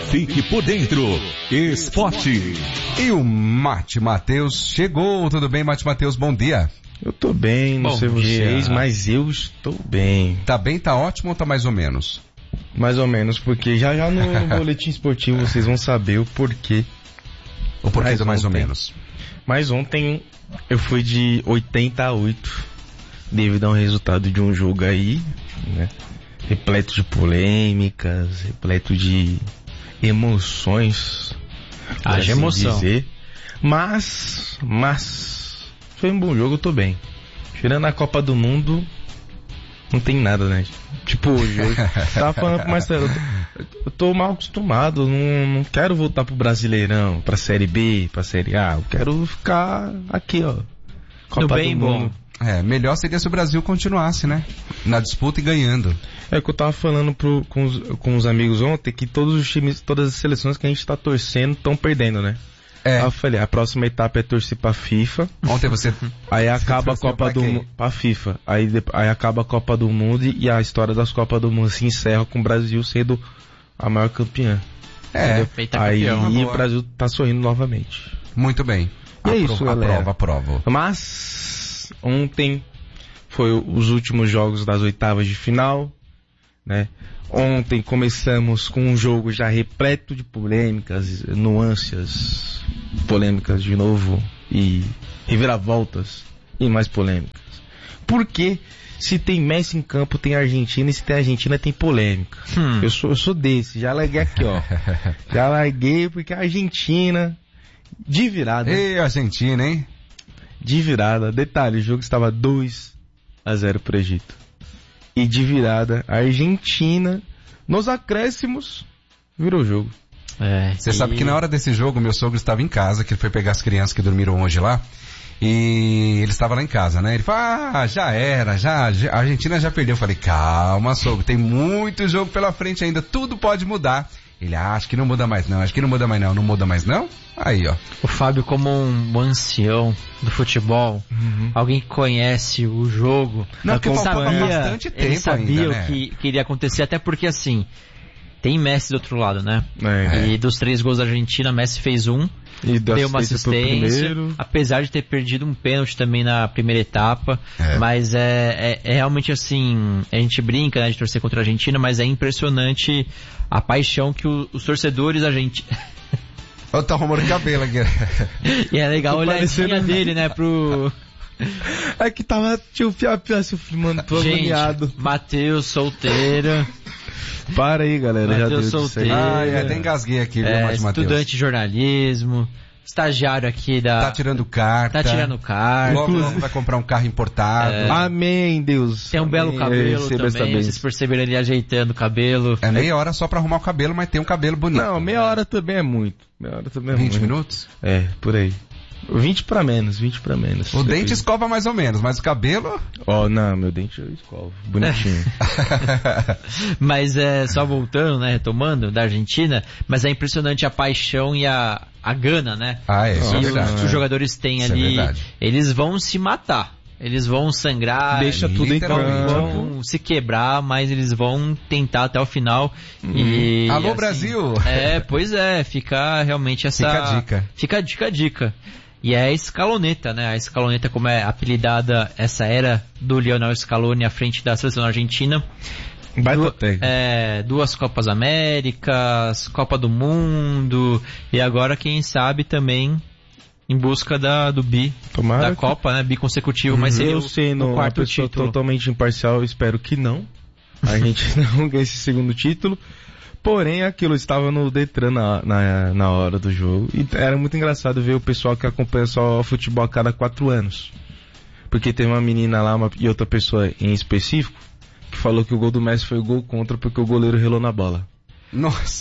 Fique por dentro. Esporte. E o Mate Matheus chegou. Tudo bem, Mate Matheus? Bom dia. Eu tô bem, não sei vocês, mas eu estou bem. Tá bem, tá ótimo ou tá mais ou menos? Mais ou menos, porque já no boletim esportivo vocês vão saber o porquê. O porquê do mais ou menos. Mas ontem eu fui de 80 a 8, devido a um resultado de um jogo aí, né? Repleto de polêmicas, repleto de emoções. Haja emoção. Dizer. Mas foi um bom jogo, eu tô bem. Tirando a Copa do Mundo, não tem nada, né? Tipo, hoje eu tava falando pro Marcelo, eu tô mal acostumado, não quero voltar pro Brasileirão, pra Série B, pra Série A, eu quero ficar aqui, ó. Copa bem do Mundo. Bom. Melhor seria se o Brasil continuasse, né? Na disputa e ganhando. É que eu tava falando com os amigos ontem, que todos os times, todas as seleções que a gente tá torcendo estão perdendo, né? Aí eu falei, a próxima etapa é torcer pra FIFA. Ontem você... Aí acaba a Copa do Mundo... Pra FIFA. Aí acaba a Copa do Mundo e a história das Copas do Mundo se encerra com o Brasil sendo a maior campeã. Aí o Brasil tá sorrindo novamente. Muito bem. E é isso, galera. Aprovo. Mas ontem foi os últimos jogos das oitavas de final, né? Ontem começamos com um jogo já repleto de polêmicas, nuances, polêmicas de novo e reviravoltas e mais polêmicas. Porque se tem Messi em campo tem Argentina e se tem Argentina tem polêmica. Eu sou desse, já larguei aqui, ó. Já larguei porque a Argentina de virada. Ei, Argentina, hein? De virada. Detalhe, o jogo estava 2-0 pro Egito. E de virada, a Argentina, nos acréscimos, virou o jogo. Você sabe que na hora desse jogo, meu sogro estava em casa, que ele foi pegar as crianças que dormiram hoje lá, e ele estava lá em casa, né? Ele falou, já era, a Argentina já perdeu. Eu falei, calma, sogro, tem muito jogo pela frente ainda, tudo pode mudar. Ele, acho que não muda mais não, não muda mais não? Aí, ó. O Fábio, como um ancião do futebol, alguém que conhece o jogo, bastante tempo, ele sabia ainda, né? o que iria acontecer, até porque assim, tem Messi do outro lado, né? E dos 3 gols da Argentina, Messi fez um, e deu uma assistência, apesar de ter perdido um pênalti também na primeira etapa, mas é realmente assim, a gente brinca, né, de torcer contra a Argentina, mas é impressionante a paixão que os torcedores argentinos... Olha, tá arrumando cabelo aqui. E é legal a olhadinha dele, né, pro... É que tinha o Pia se filmando todo agoniado. Matheus solteiro. Para aí, galera. Matheus solteiro. Até engasguei aqui, viu, Matheus? Estudante de jornalismo, estagiário aqui da... Tá tirando carta. Logo vai comprar um carro importado. Amém, Deus. Tem um belo cabelo também, vocês perceberam ele ajeitando o cabelo. É meia hora só pra arrumar o cabelo, mas tem um cabelo bonito. Não, meia hora também é muito. 20 minutos? Por aí. 20 pra menos. O dente escova mais ou menos, mas o cabelo... Não, meu dente eu escovo. Bonitinho. Mas só voltando, né, retomando, da Argentina, mas é impressionante a paixão e a gana, né? Isso é verdade. Os jogadores têm isso ali, é eles vão se matar. Eles vão sangrar, deixa tudo em campo, vão se quebrar, mas eles vão tentar até o final. E, alô, assim, Brasil! Pois fica realmente essa... Fica a dica. E é a Scaloneta, né? A Scaloneta, como é apelidada, essa era do Lionel Scaloni à frente da seleção argentina. Duas Copas Américas, Copa do Mundo, e agora, quem sabe, também em busca do bi, da Copa, né? Bi consecutivo, mas seria o quarto título. Totalmente imparcial, espero que não. A gente não ganha esse segundo título. Porém, aquilo estava no Detran na hora do jogo. E era muito engraçado ver o pessoal que acompanha só futebol a cada 4 anos. Porque tem uma menina lá e outra pessoa em específico que falou que o gol do Messi foi gol contra porque o goleiro relou na bola. Nossa!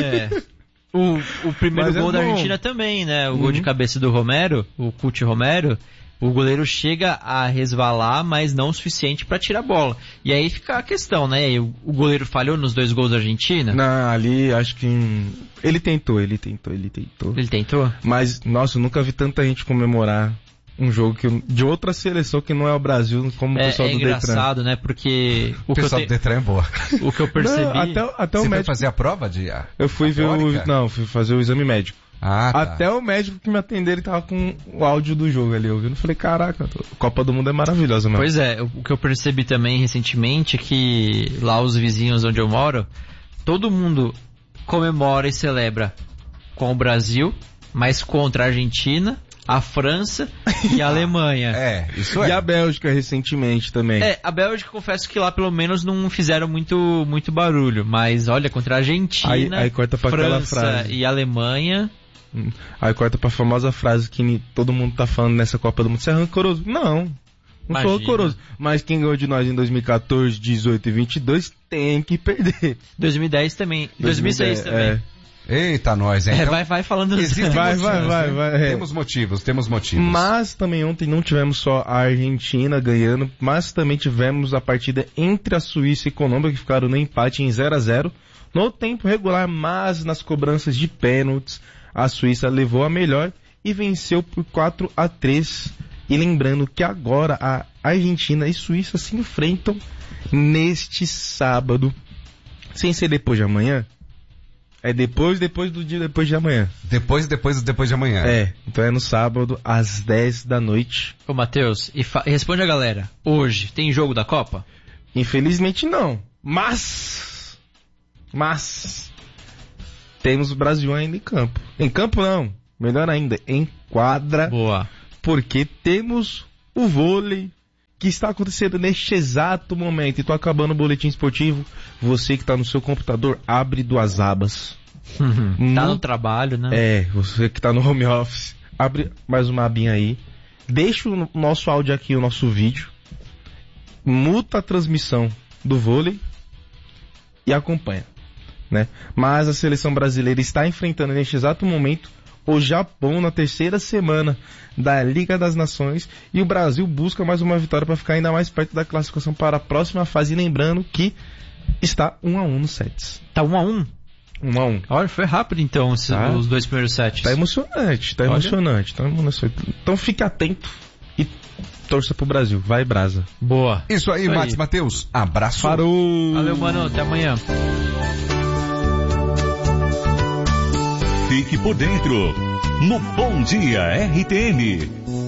O primeiro gol da Argentina também, né? O gol de cabeça do Romero, o Cuti Romero. O goleiro chega a resvalar, mas não o suficiente para tirar a bola. E aí fica a questão, né? O goleiro falhou nos 2 gols da Argentina? Não, ali acho que... Ele tentou. Ele tentou? Mas, nossa, eu nunca vi tanta gente comemorar um jogo de outra seleção que não é o Brasil, como o pessoal do Detran. É engraçado, né? Porque o pessoal do Detran é boa. O que eu percebi... Não, até o médico... Você foi fazer a prova de... Eu fui ver fui fazer o exame médico. Ah, tá. Até o médico que me atendeu, ele tava com o áudio do jogo ali ouvindo. Eu falei, caraca, a Copa do Mundo é maravilhosa, mano. Pois é, o que eu percebi também recentemente é que lá os vizinhos onde eu moro, todo mundo comemora e celebra com o Brasil, mas contra a Argentina, a França e a Alemanha. Isso é. E a Bélgica recentemente também. A Bélgica, confesso que lá pelo menos não fizeram muito barulho, mas olha, contra a Argentina, aí corta pra França e Alemanha... Aí corta pra famosa frase que todo mundo tá falando nessa Copa do Mundo. Você é rancoroso? Não sou rancoroso. Mas quem ganhou de nós em 2014, 18 e 22 tem que perder. 2010 também. 2006 também. Eita, nós, hein? Então, vai falando. Vai. Temos motivos. Mas também ontem não tivemos só a Argentina ganhando, mas também tivemos a partida entre a Suíça e a Colômbia, que ficaram no empate em 0-0 no tempo regular, mas nas cobranças de pênaltis a Suíça levou a melhor e venceu por 4-3. E lembrando que agora a Argentina e Suíça se enfrentam neste sábado. Sem ser depois de amanhã. É depois do dia depois de amanhã. Depois de amanhã. Então é no sábado às 10 da noite. Ô Matheus, responde a galera. Hoje tem jogo da Copa? Infelizmente não. Mas temos o Brasil ainda em campo. Em campo não, melhor ainda, em quadra. Boa. Porque temos o vôlei que está acontecendo neste exato momento. E tô acabando o boletim esportivo. Você que está no seu computador, abre 2 abas. Tá no trabalho, né? Você que está no home office, abre mais uma abinha aí. Deixa o nosso áudio aqui, o nosso vídeo. Muta a transmissão do vôlei e acompanha. Né? Mas a seleção brasileira está enfrentando neste exato momento o Japão na 3ª semana da Liga das Nações e o Brasil busca mais uma vitória para ficar ainda mais perto da classificação para a próxima fase, lembrando que está 1-1 nos sets. Tá 1-1? 1-1. Olha, foi rápido então os 2 primeiros sets. Tá emocionante. Então fique atento e torça pro Brasil. Vai, Brasa. Boa. Isso aí, Matheus. Abraço. Parou. Valeu, mano. Até amanhã. Fique por dentro no Bom Dia RTM.